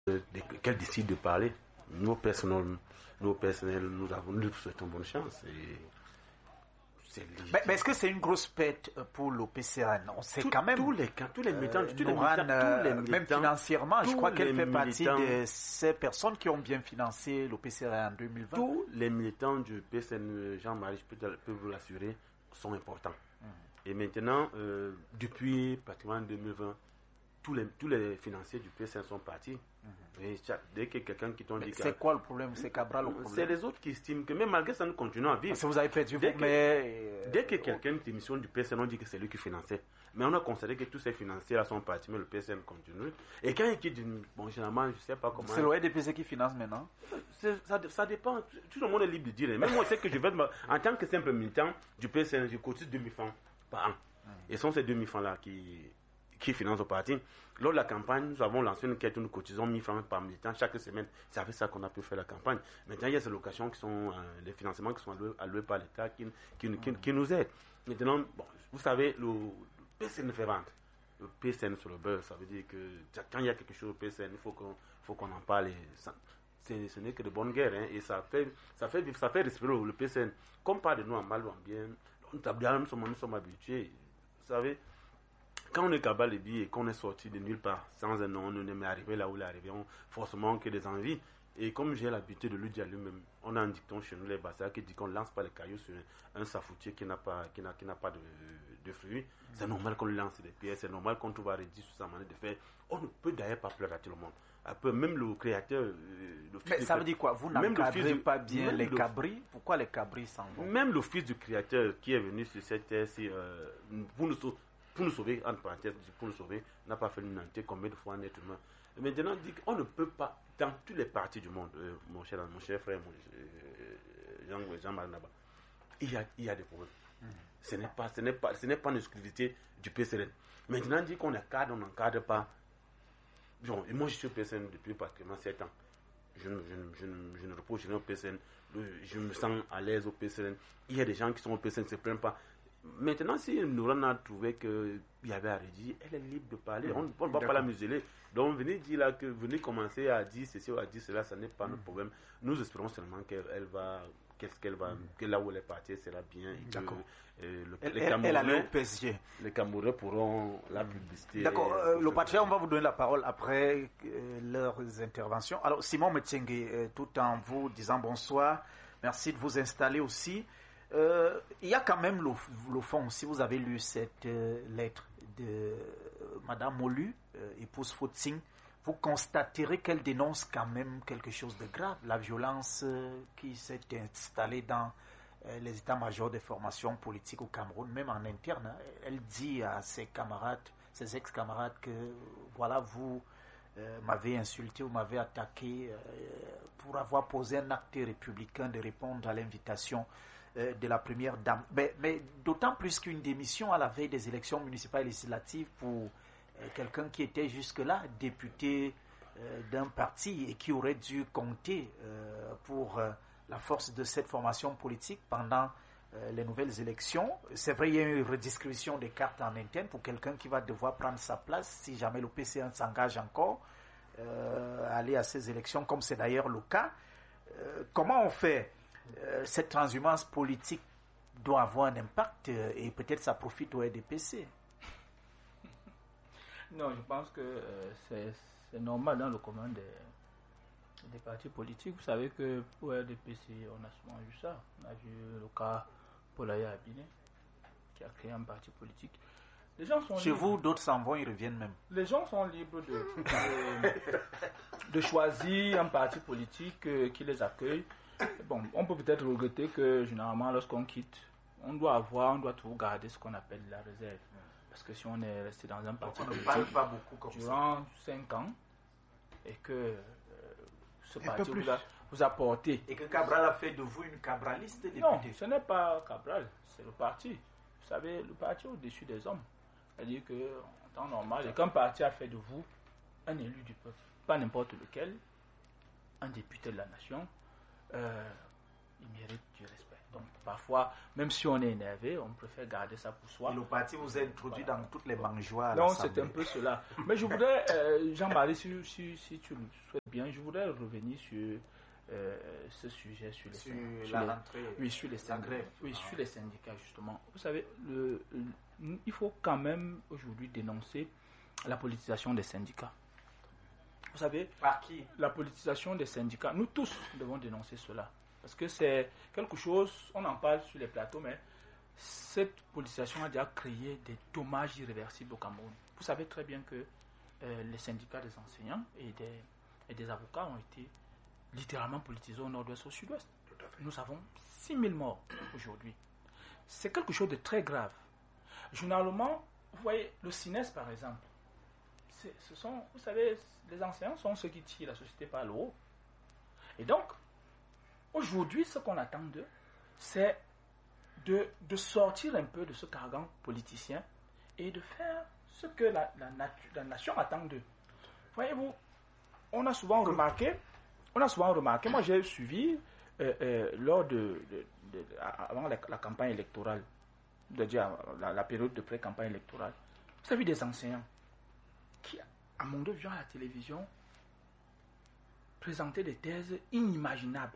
qu'elle décide de parler. Nous personnels, nous souhaitons bonne chance. Mais est-ce que c'est une grosse perte pour l'OPCRN? On sait quand même. Tous les militants, même financièrement, je crois qu'elle fait partie de ces personnes qui ont bien financé l'OPCRN en 2020. Tous les militants du PCN, Jean-Marie, je peux vous l'assurer, sont importants. Et maintenant, depuis pratiquement 2020, tous les financiers du PCN sont partis. Et dès que quelqu'un qui t'ont dit... C'est quoi le problème? C'est Cabral le problème? C'est les autres qui estiment que même malgré ça, nous continuons à vivre. Parce que vous avez perdu dès que quelqu'un qui démissionne du PCN, on dit que c'est lui qui finançait. Mais on a considéré que tous ces financiers-là sont partis, mais le PCN continue. Et quand il dit... Bon, généralement, je ne sais pas comment... C'est le RDPC qui finance maintenant? Ça dépend. Tout le monde est libre de dire. Même moi, je sais que je vais... En tant que simple militant du PCN, je cotise 2000 francs par an. Et ce sont ces 2000 francs-là qui finance le parti. Lors de la campagne, nous avons lancé une quête où nous cotisons 1000 francs par militant chaque semaine. C'est avec ça qu'on a pu faire la campagne. Maintenant, il y a ces locations qui sont, les financements qui sont alloués par l'État qui nous aident. Maintenant, bon, vous savez, le PCN ne fait vendre. Le PCN sur le beurre, ça veut dire que quand il y a quelque chose au PCN, il faut qu'on en parle. Ce n'est que de bonne guerre, hein, et ça fait respirer le PCN. Comme pas de nous en mal ou en bien, nous sommes habitués. Vous savez, quand on est Cabal et qu'on est sorti de nulle part, sans un nom, on n'est arrivé là où il est arrivé, forcément que des envies. Et comme j'ai l'habitude de lui dire à lui-même, on a un dicton chez nous, les Bassas, qui dit qu'on ne lance pas les cailloux sur un safoutier qui n'a pas de fruits. C'est normal qu'on lui lance des pièces, c'est normal qu'on trouve à redire sur sa manière de faire. On ne peut d'ailleurs pas pleurer à tout le monde. Après, même le créateur... Mais ça veut dire quoi? Vous n'encadrez pas bien les cabris? Pourquoi les s'en vont? Même le fils du créateur qui est venu sur cette terre, pour nous sauver, entre parenthèses, pour nous sauver, n'a pas fait l'humanité combien de fois un être humain. Maintenant, on dit qu'on ne peut pas, dans tous les partis du monde, mon cher frère, Jean-Marie Naba, il y a des problèmes. Ce n'est pas une exclusivité du PCN. Maintenant, on dit qu'on encadre, on n'encadre pas. Bon, et moi, je suis au PCN depuis pratiquement 7 ans. Je ne repose jamais au PCN. Je me sens à l'aise au PCN. Il y a des gens qui sont au PCN, ne se plaignent pas. Maintenant, si Nouran a trouvé qu'il y avait à redire, elle est libre de parler. On ne va pas la museler. Donc, venez commencer à dire ceci ou à dire cela, ça n'est pas notre problème. Nous espérons seulement qu'elle va, que là où elle est partie sera bien. Et d'accord. Elle allait au PSG. Les Camerounais pourront la publicité. D'accord. Le patriote, on va vous donner la parole après leurs interventions. Alors, Simon Metiengue, tout en vous disant bonsoir, merci de vous installer aussi. Il y a quand même le fond. Si vous avez lu cette lettre de Madame Molu, épouse Footsing, vous constaterez qu'elle dénonce quand même quelque chose de grave, la violence qui s'est installée dans les états-majors des formations politiques au Cameroun, même en interne. Elle dit à ses camarades, ses ex-camarades que voilà, vous m'avez insulté, vous m'avez attaqué pour avoir posé un acte républicain de répondre à l'invitation de la première dame. Mais d'autant plus qu'une démission à la veille des élections municipales et législatives pour quelqu'un qui était jusque-là député d'un parti et qui aurait dû compter pour la force de cette formation politique pendant les nouvelles élections. C'est vrai, il y a une redistribution des cartes en interne pour quelqu'un qui va devoir prendre sa place si jamais le PCN s'engage encore à aller à ces élections, comme c'est d'ailleurs le cas. Comment on fait? Cette transhumance politique doit avoir un impact et peut-être ça profite au RDPC. Non, je pense que c'est normal dans le commun des partis politiques. Vous savez que pour RDPC, on a souvent vu ça. On a vu le cas Polaya Abiné, qui a créé un parti politique. Les gens sont Chez libres. vous, d'autres s'en vont, ils reviennent même. Les gens sont libres de choisir un parti politique qui les accueille. Bon, on peut peut-être regretter que généralement, lorsqu'on quitte, on doit toujours garder ce qu'on appelle la réserve. Parce que si on est resté dans un parti politique pas beaucoup comme durant 5 ans et que ce parti vous apportez. Et que Cabral a fait de vous une cabraliste député. Non, ce n'est pas Cabral, c'est le parti. Vous savez, le parti est au-dessus des hommes. C'est-à-dire qu'en temps normal, et qu'un parti a fait de vous un élu du peuple, pas n'importe lequel, un député de la nation, il mérite du respect. Donc parfois, même si on est énervé, on préfère garder ça pour soi. Et le parti vous a introduit dans toutes les mangeoires. Non, c'est un peu cela. Mais je voudrais, Jean-Marie, si tu le souhaites bien, je voudrais revenir sur ce sujet, sur les syndicats, justement. Vous savez, il faut quand même aujourd'hui dénoncer la politisation des syndicats. Vous savez, par qui? La politisation des syndicats, nous tous devons dénoncer cela. Parce que c'est quelque chose, on en parle sur les plateaux, mais cette politisation a déjà créé des dommages irréversibles au Cameroun. Vous savez très bien que les syndicats des enseignants et des avocats ont été littéralement politisés au nord-ouest, au sud-ouest. Nous avons 6000 morts aujourd'hui. C'est quelque chose de très grave. Généralement, vous voyez, le CINES par exemple, vous savez, les enseignants sont ceux qui tirent la société par le haut. Et donc, aujourd'hui, ce qu'on attend d'eux, c'est de sortir un peu de ce carcan politicien et de faire ce que la nation attend d'eux. Voyez-vous, on a souvent remarqué, moi j'ai suivi lors avant la campagne électorale, la période de pré-campagne électorale, vous avez des enseignants qui, à mon avis, à la télévision, présentaient des thèses inimaginables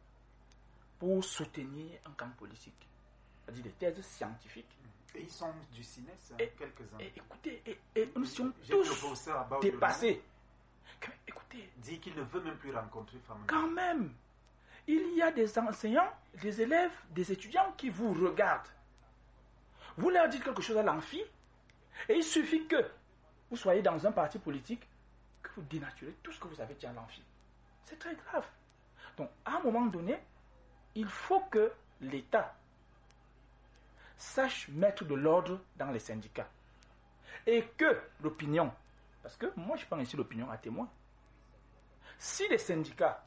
pour soutenir un camp politique. C'est-à-dire des thèses scientifiques. Et ils sont du CINES, quelques-uns. Écoutez, nous sommes tous dépassés. Écoutez, dit qu'il ne veut même plus rencontrer Famille. Quand même, il y a des enseignants, des élèves, des étudiants qui vous regardent. Vous leur dites quelque chose à l'amphi, et il suffit que vous soyez dans un parti politique, que vous dénaturez tout ce que vous avez dit à l'amphi. C'est très grave. Donc, à un moment donné, il faut que l'État sache mettre de l'ordre dans les syndicats. Et que l'opinion, parce que moi je prends ici l'opinion à témoin, si les syndicats,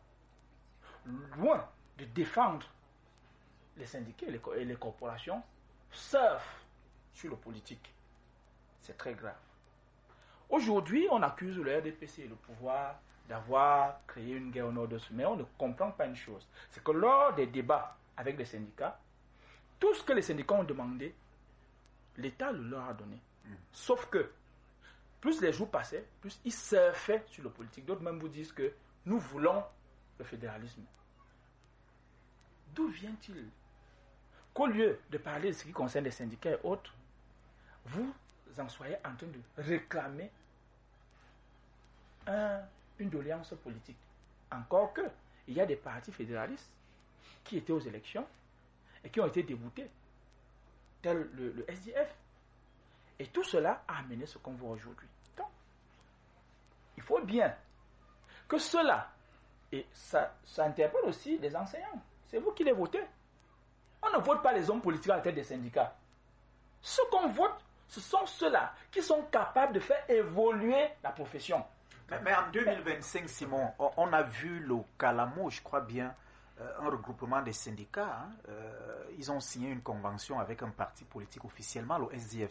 loin de défendre les syndicats et les corporations, surfent sur le politique, c'est très grave. Aujourd'hui, on accuse le RDPC et le pouvoir d'avoir créé une guerre au nord-est, mais on ne comprend pas une chose. C'est que lors des débats avec les syndicats, tout ce que les syndicats ont demandé, l'État le leur a donné. Sauf que, plus les jours passaient, plus ils surfaient sur le politique. D'autres même vous disent que nous voulons le fédéralisme. D'où vient-il qu'au lieu de parler de ce qui concerne les syndicats et autres, vous en soyez en train de réclamer une doléance politique? Encore que, il y a des partis fédéralistes qui étaient aux élections et qui ont été déboutés, tel le SDF. Et tout cela a amené ce qu'on voit aujourd'hui. Donc, il faut bien que cela, et ça interpelle aussi les enseignants. C'est vous qui les votez. On ne vote pas les hommes politiques à la tête des syndicats. Ce qu'on vote, ce sont ceux-là qui sont capables de faire évoluer la profession. Mais en 2025, Simon, on a vu le Calamo, je crois bien, un regroupement des syndicats. Ils ont signé une convention avec un parti politique officiellement, le SDF.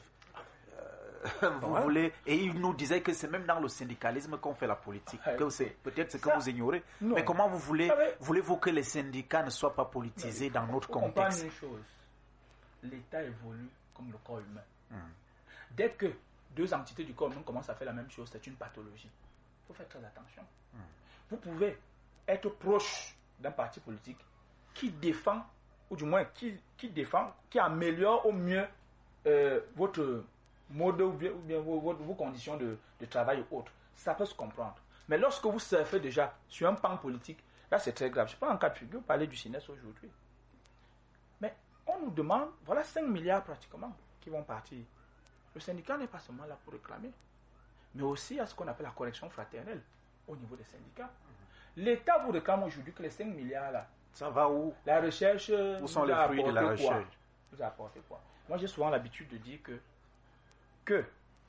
Vous voulez, et ils nous disaient que c'est même dans le syndicalisme qu'on fait la politique. Que c'est peut-être ce que vous ignorez. Non. Mais comment voulez-vous que les syndicats ne soient pas politisés dans notre contexte? Une chose. L'État évolue comme le corps humain. Dès que deux entités du corps humain commencent à faire la même chose, c'est une pathologie. Il faut faire très attention. Vous pouvez être proche d'un parti politique qui défend, ou du moins qui améliore au mieux votre mode ou bien vos conditions de travail ou autres. Ça peut se comprendre. Mais lorsque vous surfez déjà sur un pan politique, là c'est très grave. Je prends un cas de figure, vous parlez du CINES aujourd'hui. Mais on nous demande, voilà 5 milliards pratiquement qui vont partir. Le syndicat n'est pas seulement là pour réclamer, mais aussi à ce qu'on appelle la correction fraternelle au niveau des syndicats. L'État vous réclame aujourd'hui que les 5 milliards là, ça va où? La recherche, où sont les fruits de la recherche? Vous apportez quoi? Moi j'ai souvent l'habitude de dire que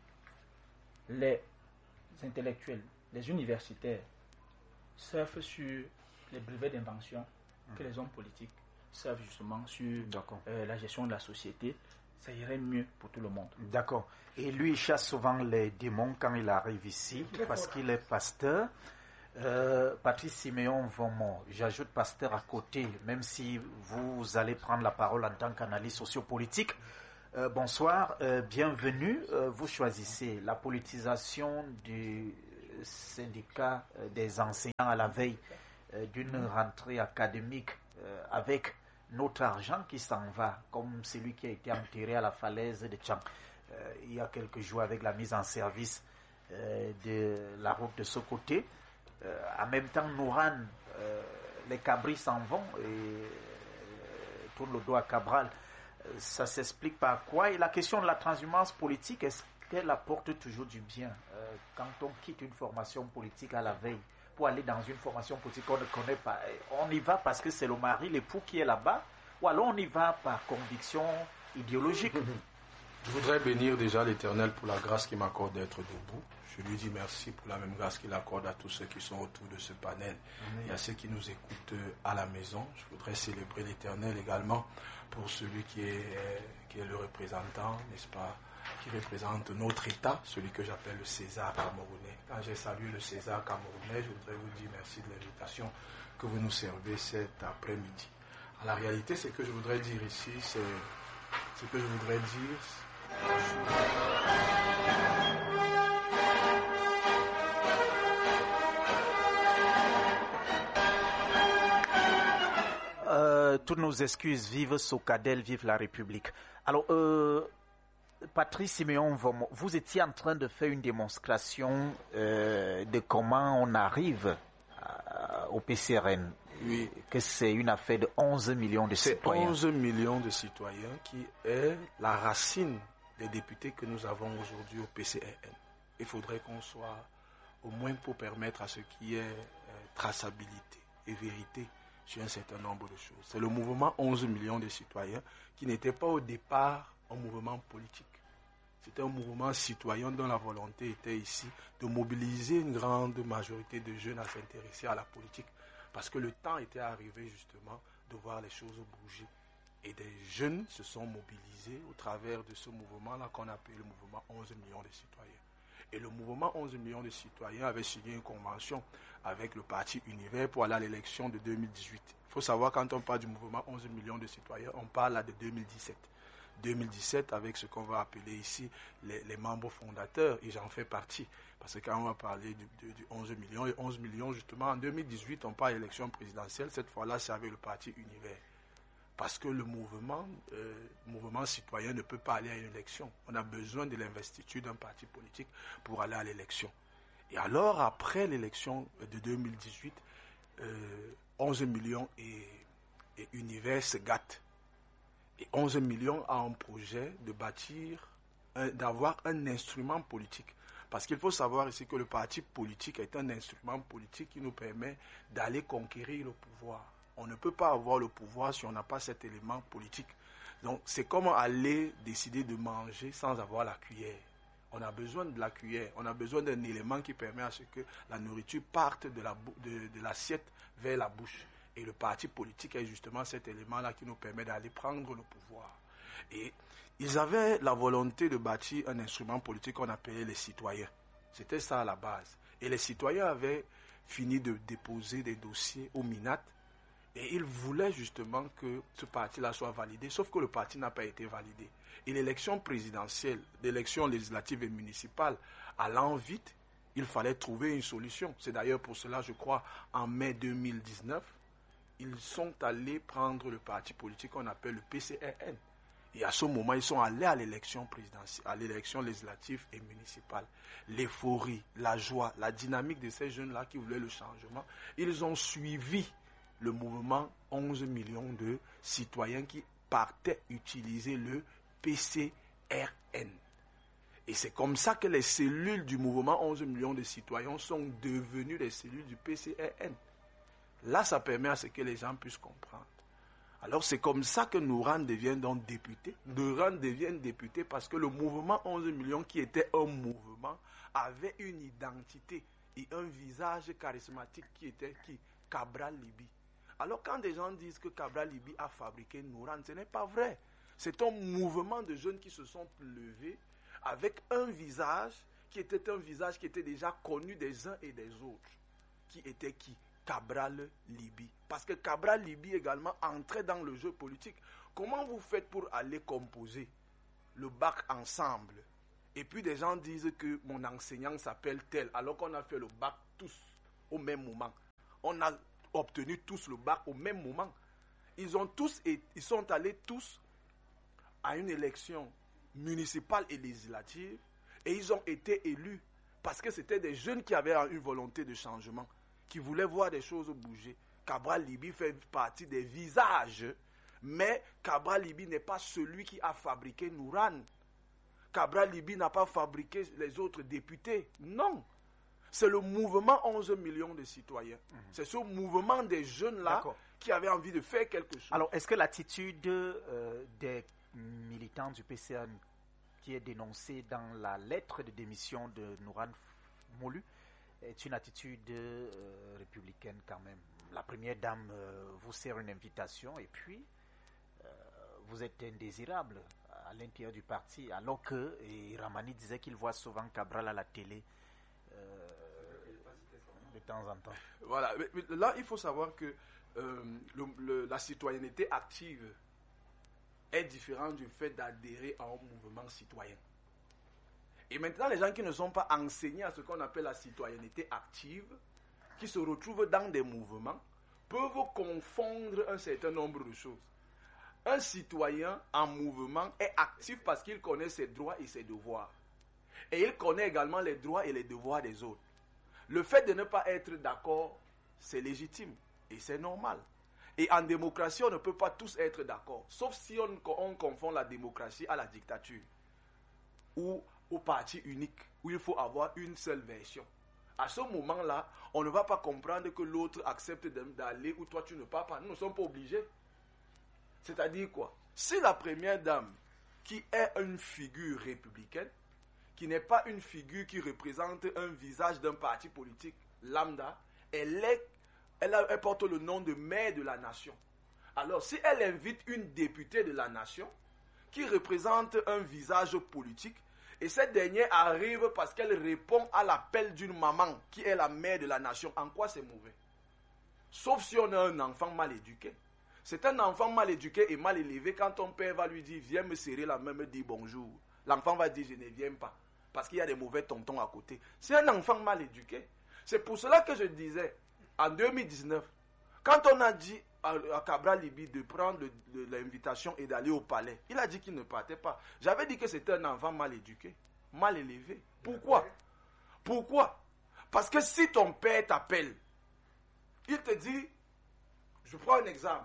les intellectuels, les universitaires surfent sur les brevets d'invention, que les hommes politiques surfent justement sur la gestion de la société. Ça irait mieux pour tout le monde. D'accord. Et lui, il chasse souvent les démons quand il arrive ici, parce qu'il est pasteur. Patrice Siméon Vomon, j'ajoute pasteur à côté, même si vous allez prendre la parole en tant qu'analyste sociopolitique. Bonsoir, bienvenue. Vous choisissez la politisation du syndicat des enseignants à la veille d'une rentrée académique avec notre argent qui s'en va, comme celui qui a été enterré à la falaise de Tchang il y a quelques jours avec la mise en service de la route de ce côté. En même temps, Nouran, les cabris s'en vont et tournent le dos à Cabral. Ça s'explique par quoi? Et la question de la transhumance politique, est-ce qu'elle apporte toujours du bien quand on quitte une formation politique à la veille pour aller dans une formation politique qu'on ne connaît pas? On y va parce que c'est le mari, l'époux qui est là-bas, ou alors on y va par conviction idéologique? Je voudrais bénir déjà l'Éternel pour la grâce qu'il m'accorde d'être debout. Je lui dis merci pour la même grâce qu'il accorde à tous ceux qui sont autour de ce panel. Amen. Et à ceux qui nous écoutent à la maison. Je voudrais célébrer l'Éternel également pour celui qui est le représentant, n'est-ce pas, qui représente notre État, celui que j'appelle le César camerounais. Quand j'ai salué le César camerounais, je voudrais vous dire merci de l'invitation que vous nous servez cet après-midi. La réalité, c'est que je voudrais dire ici, ce que je voudrais dire. Toutes nos excuses, vive Socadel, vive la République. Alors, Patrice Siméon, vous étiez en train de faire une démonstration de comment on arrive au PCRN. Oui. Que c'est une affaire de 11 millions de citoyens. C'est 11 millions de citoyens qui est la racine des députés que nous avons aujourd'hui au PCRN. Il faudrait qu'on soit au moins pour permettre à ce qui est traçabilité et vérité sur un certain nombre de choses. C'est le mouvement 11 millions de citoyens qui n'était pas au départ un mouvement politique. C'était un mouvement citoyen dont la volonté était ici de mobiliser une grande majorité de jeunes à s'intéresser à la politique. Parce que le temps était arrivé justement de voir les choses bouger. Et des jeunes se sont mobilisés au travers de ce mouvement-là qu'on appelle le mouvement 11 millions de citoyens. Et le mouvement 11 millions de citoyens avait signé une convention avec le parti Univers pour aller à l'élection de 2018. Il faut savoir, quand on parle du mouvement 11 millions de citoyens, on parle là de 2017. 2017 avec ce qu'on va appeler ici les membres fondateurs, et j'en fais partie. Parce que quand on va parler du 11 millions, et 11 millions justement, en 2018, on parle d'élection présidentielle, cette fois-là c'est avec le parti Univers. Parce que le mouvement citoyen ne peut pas aller à une élection. On a besoin de l'investiture d'un parti politique pour aller à l'élection. Et alors, après l'élection de 2018, 11 millions et Univers se gâtent. Et 11 millions a un projet de bâtir, d'avoir un instrument politique. Parce qu'il faut savoir ici que le parti politique est un instrument politique qui nous permet d'aller conquérir le pouvoir. On ne peut pas avoir le pouvoir si on n'a pas cet élément politique. Donc, c'est comme aller décider de manger sans avoir la cuillère. On a besoin de la cuillère. On a besoin d'un élément qui permet à ce que la nourriture parte de l'assiette vers la bouche. Et le parti politique est justement cet élément-là qui nous permet d'aller prendre le pouvoir. Et ils avaient la volonté de bâtir un instrument politique qu'on appelait les citoyens. C'était ça à la base. Et les citoyens avaient fini de déposer des dossiers au MINAT. Et ils voulaient justement que ce parti-là soit validé, sauf que le parti n'a pas été validé. Et l'élection présidentielle, l'élection législative et municipale, allant vite, il fallait trouver une solution. C'est d'ailleurs pour cela, je crois, en mai 2019, ils sont allés prendre le parti politique qu'on appelle le PCRN. Et à ce moment, ils sont allés à l'élection présidentielle, à l'élection législative et municipale. L'euphorie, la joie, la dynamique de ces jeunes-là qui voulaient le changement, ils ont suivi le mouvement 11 millions de citoyens qui partaient utiliser le PCRN. Et c'est comme ça que les cellules du mouvement 11 millions de citoyens sont devenues les cellules du PCRN. Là, ça permet à ce que les gens puissent comprendre. Alors, c'est comme ça que Nouran devient donc député. Nouran devient député parce que le mouvement 11 millions, qui était un mouvement, avait une identité et un visage charismatique qui était qui? Cabral Libi. Alors, quand des gens disent que Cabral Libi a fabriqué Nouran, ce n'est pas vrai. C'est un mouvement de jeunes qui se sont levés avec un visage qui était déjà connu des uns et des autres, qui était qui? Cabral Liby. Parce que Cabral Liby également entrait dans le jeu politique. Comment vous faites pour aller composer le bac ensemble? Et puis des gens disent que mon enseignant s'appelle tel, alors qu'on a fait le bac tous au même moment. On a obtenu tous le bac au même moment. Ils sont allés tous à une élection municipale et législative et ils ont été élus parce que c'était des jeunes qui avaient une volonté de changement, qui voulaient voir des choses bouger. Cabral Liby fait partie des visages, mais Cabral Liby n'est pas celui qui a fabriqué Nouran. Cabral Liby n'a pas fabriqué les autres députés. Non. C'est le mouvement 11 millions de citoyens. C'est ce mouvement des jeunes-là qui avaient envie de faire quelque chose. Alors, est-ce que l'attitude des militants du PCA qui est dénoncée dans la lettre de démission de Nouran Molu est une attitude républicaine quand même? La première dame vous sert une invitation et puis vous êtes indésirable à l'intérieur du parti, alors que Ramani disait qu'il voit souvent Cabral à la télé de temps en temps. Voilà, mais là il faut savoir que la citoyenneté active est différente du fait d'adhérer à un mouvement citoyen. Et maintenant, les gens qui ne sont pas enseignés à ce qu'on appelle la citoyenneté active, qui se retrouvent dans des mouvements, peuvent confondre un certain nombre de choses. Un citoyen en mouvement est actif parce qu'il connaît ses droits et ses devoirs. Et il connaît également les droits et les devoirs des autres. Le fait de ne pas être d'accord, c'est légitime et c'est normal. Et en démocratie, on ne peut pas tous être d'accord, sauf si on confond la démocratie à la dictature ou au parti unique, où il faut avoir une seule version. À ce moment-là, on ne va pas comprendre que l'autre accepte d'aller où toi tu ne pars pas. Nous ne sommes pas obligés. C'est-à-dire quoi? Si la première dame, qui est une figure républicaine, qui n'est pas une figure qui représente un visage d'un parti politique lambda, elle porte le nom de mère de la nation. Alors, si elle invite une députée de la nation, qui représente un visage politique, et cette dernière arrive parce qu'elle répond à l'appel d'une maman, qui est la mère de la nation, en quoi c'est mauvais? Sauf si on a un enfant mal éduqué. C'est un enfant mal éduqué et mal élevé. Quand ton père va lui dire, viens me serrer la main, me dire bonjour, l'enfant va dire, je ne viens pas, parce qu'il y a des mauvais tontons à côté. C'est un enfant mal éduqué. C'est pour cela que je disais, en 2019, quand on a dit à Cabral Liby de prendre l'invitation et d'aller au palais, il a dit qu'il ne partait pas. J'avais dit que c'était un enfant mal éduqué, mal élevé. Pourquoi? Parce que si ton père t'appelle, il te dit, je prends un exemple,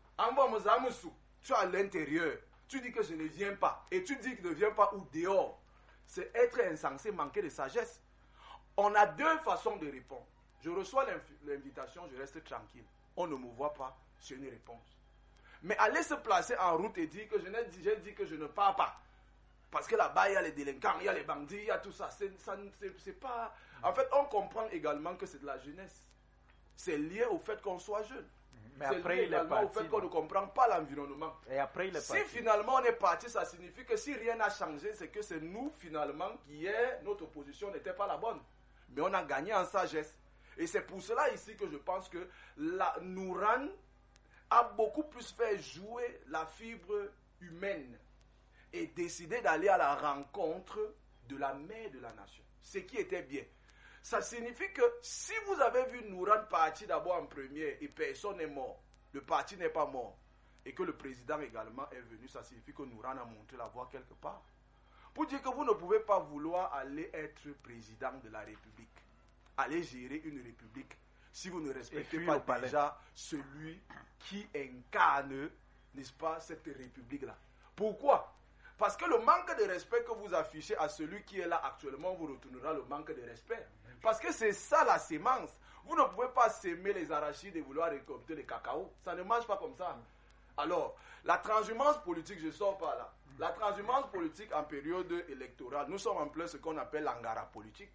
tu es à l'intérieur, tu dis que je ne viens pas, et tu dis que ne viens pas ou dehors, c'est être insensé, manquer de sagesse. On a deux façons de répondre. Je reçois l'invitation, je reste tranquille. On ne me voit pas, c'est une réponse. Mais aller se placer en route et dire que j'ai dit que je ne pars pas. Parce que là-bas, il y a les délinquants, il y a les bandits, il y a tout ça. C'est pas... En fait, on comprend également que c'est de la jeunesse. C'est lié au fait qu'on soit jeune. Mais c'est après, lié il est également parti, au fait qu'on ne comprend pas l'environnement. Et après, il est Si parti. finalement on est parti, ça signifie que si rien n'a changé, c'est que c'est nous finalement notre position n'était pas la bonne. Mais on a gagné en sagesse. Et c'est pour cela ici que je pense que Nouran a beaucoup plus fait jouer la fibre humaine et décidé d'aller à la rencontre de la mère de la nation. Ce qui était bien. Ça signifie que si vous avez vu Nouran partir d'abord en premier et personne n'est mort, le parti n'est pas mort, et que le président également est venu, ça signifie que Nouran a montré la voie quelque part. Pour dire que vous ne pouvez pas vouloir aller être président de la République, aller gérer une République, si vous ne respectez pas déjà celui qui incarne, n'est-ce pas, cette République-là. Pourquoi? Parce que le manque de respect que vous affichez à celui qui est là actuellement vous retournera le manque de respect. Parce que c'est ça la sémence. Vous ne pouvez pas s'aimer les arachides et vouloir récolter les cacao. Ça ne marche pas comme ça. Alors, la transhumance politique, je ne sors pas là. La transhumance politique en période électorale, nous sommes en plein ce qu'on appelle l'angara politique.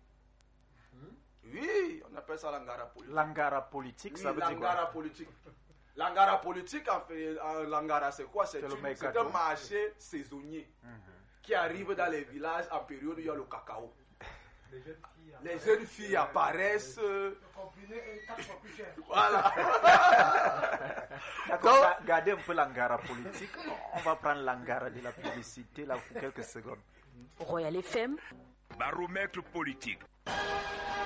Oui, on appelle ça l'angara politique. L'angara politique, ça veut dire quoi? L'angara politique. L'angara politique, l'angara c'est quoi? C'est un marché saisonnier qui arrive dans les villages en période où il y a le cacao. Les jeunes filles les jeunes filles apparaissent. Voilà. D'accord, gardez un peu l'angara politique. On va prendre l'angara de la publicité là pour quelques secondes. Royal FM. Baromètre politique.